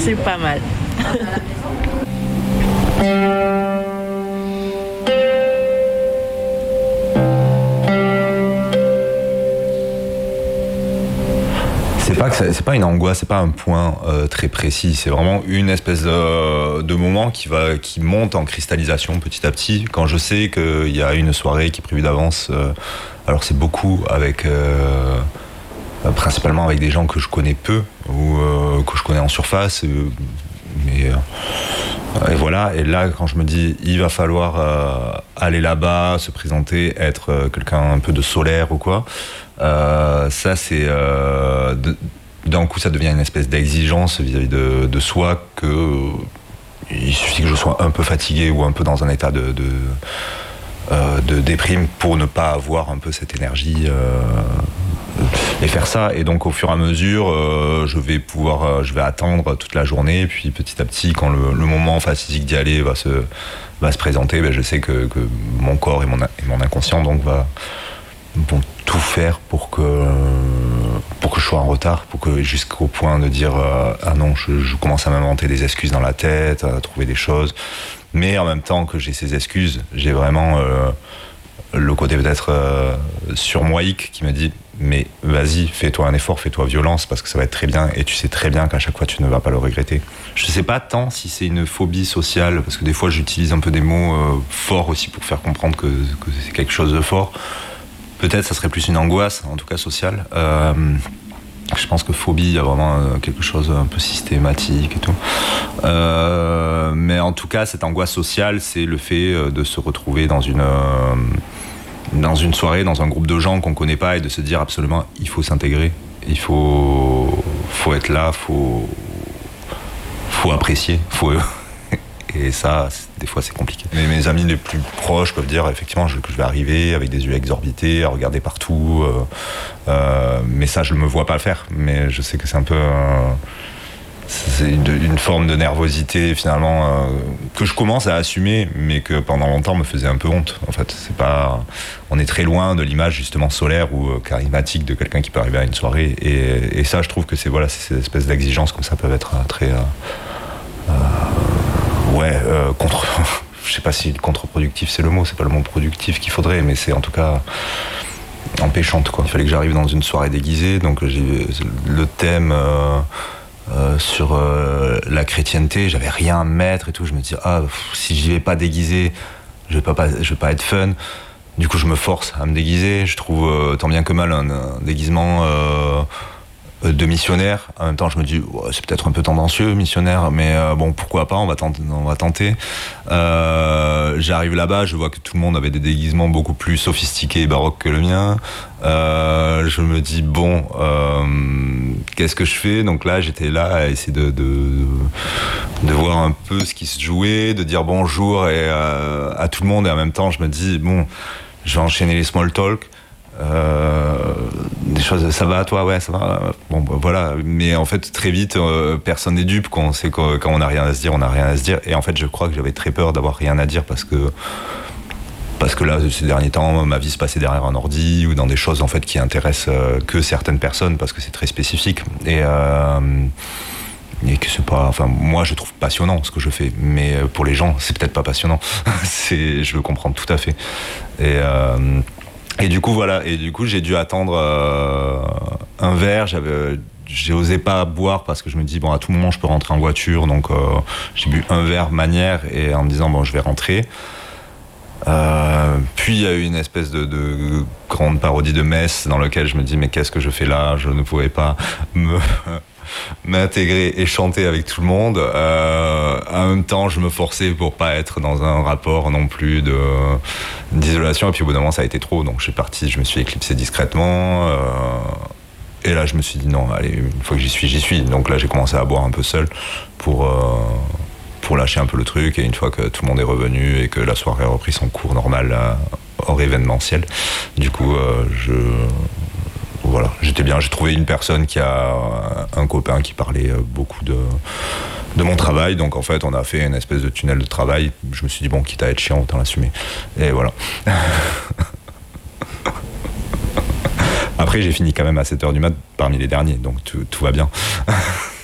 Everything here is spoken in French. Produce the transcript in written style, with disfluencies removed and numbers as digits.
C'est pas mal. C'est pas une angoisse, c'est pas un point très précis. C'est vraiment une espèce de moment qui monte en cristallisation petit à petit. Quand je sais qu'il y a une soirée qui est prévue d'avance, alors c'est beaucoup avec principalement avec des gens que je connais peu ou que je connais en surface. Et voilà, et là quand je me dis il va falloir aller là-bas, se présenter, être quelqu'un un peu de solaire ou quoi, ça c'est d'un coup ça devient une espèce d'exigence vis-à-vis de soi que il suffit que je sois un peu fatigué ou un peu dans un état de déprime pour ne pas avoir un peu cette énergie et faire ça. Et donc au fur et à mesure je vais attendre toute la journée, puis petit à petit quand le moment fatidique d'y aller va se présenter, je sais que mon corps et mon inconscient donc vont tout faire pour que je sois en retard, pour que jusqu'au point de dire ah non, je commence à m'inventer des excuses dans la tête, à trouver des choses. Mais en même temps que j'ai ces excuses, j'ai vraiment le côté peut-être surmoïque qui me dit mais vas-y, fais-toi un effort, fais-toi violence parce que ça va être très bien et tu sais très bien qu'à chaque fois tu ne vas pas le regretter. Je sais pas tant si c'est une phobie sociale parce que des fois j'utilise un peu des mots forts aussi pour faire comprendre que c'est quelque chose de fort. Peut-être ça serait plus une angoisse, en tout cas sociale. Je pense que phobie, il y a vraiment quelque chose un peu systématique et tout. Mais en tout cas, cette angoisse sociale, c'est le fait de se retrouver dans une soirée, dans un groupe de gens qu'on connaît pas et de se dire absolument, il faut s'intégrer, il faut être là, faut apprécier, Et ça, des fois, c'est compliqué. Mais mes amis les plus proches peuvent dire effectivement que je vais arriver avec des yeux exorbités, à regarder partout. Mais ça, je ne me vois pas le faire. Mais je sais que c'est un peu... c'est une forme de nervosité, finalement, que je commence à assumer, mais que pendant longtemps me faisait un peu honte. En fait, c'est pas... On est très loin de l'image, justement, solaire ou charismatique de quelqu'un qui peut arriver à une soirée. Et ça, je trouve que c'est ces espèces d'exigences comme ça peuvent être très... je sais pas si contre-productif c'est le mot, c'est pas le mot productif qu'il faudrait, mais c'est en tout cas empêchante, quoi. Il fallait que j'arrive dans une soirée déguisée, donc j'ai le thème sur la chrétienté, j'avais rien à mettre et tout, je me dis si j'y vais pas déguisé, je vais pas être fun. Du coup je me force à me déguiser, je trouve tant bien que mal un déguisement de missionnaire. En même temps, je me dis, c'est peut-être un peu tendancieux, missionnaire, mais bon, pourquoi pas, on va tenter. J'arrive là-bas, je vois que tout le monde avait des déguisements beaucoup plus sophistiqués et baroques que le mien. Je me dis, bon, qu'est-ce que je fais? Donc là, j'étais là à essayer de voir un peu ce qui se jouait, de dire bonjour à tout le monde, et en même temps, je me dis, bon, je vais enchaîner les small talk. Des choses, ça va toi, ouais, ça va, bon voilà, mais en fait très vite personne n'est dupe, quand on sait que quand on n'a rien à se dire, on n'a rien à se dire, et en fait je crois que j'avais très peur d'avoir rien à dire parce que là ces derniers temps ma vie se passait derrière un ordi ou dans des choses en fait qui intéressent que certaines personnes parce que c'est très spécifique et que c'est pas, enfin moi je trouve passionnant ce que je fais, mais pour les gens c'est peut-être pas passionnant. Je le comprends tout à fait. Et du coup voilà, j'ai dû attendre un verre. J'ai osé pas boire parce que je me dis bon, à tout moment je peux rentrer en voiture, donc j'ai bu un verre manière et en me disant bon, je vais rentrer. Puis il y a eu une espèce de grande parodie de messe dans laquelle je me dis mais qu'est-ce que je fais là? Je ne pouvais pas m'intégrer et chanter avec tout le monde. En même temps, je me forçais pour pas être dans un rapport non plus d'isolation. Et puis au bout d'un moment, ça a été trop. Donc je suis parti, je me suis éclipsé discrètement. Et là, je me suis dit non, allez, une fois que j'y suis. Donc là, j'ai commencé à boire un peu seul pour lâcher un peu le truc. Et une fois que tout le monde est revenu et que la soirée a repris son cours normal hors événementiel, du coup, voilà, j'étais bien. J'ai trouvé une personne qui a un copain qui parlait beaucoup de mon travail. Donc en fait, on a fait une espèce de tunnel de travail. Je me suis dit, bon, quitte à être chiant, autant l'assumer. Et voilà. Après, j'ai fini quand même à 7h du mat parmi les derniers. Donc tout va bien.